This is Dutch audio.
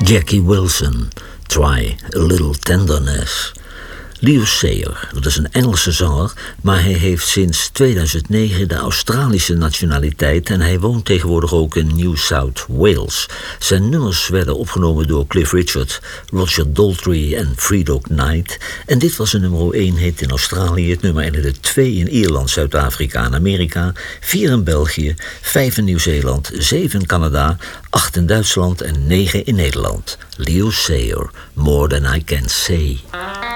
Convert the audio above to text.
Jackie Wilson, Try a Little Tenderness. Leo Sayer, dat is een Engelse zanger, maar hij heeft sinds 2009 de Australische nationaliteit en hij woont tegenwoordig ook in New South Wales. Zijn nummers werden opgenomen door Cliff Richard, Roger Daltrey en Freedog Knight. En dit was een nummer 1 hit in Australië, het nummer 2 in Ierland, Zuid-Afrika en Amerika, 4 in België, 5 in Nieuw-Zeeland, 7 in Canada, 8 in Duitsland en 9 in Nederland. Leo Sayer, More Than I Can Say.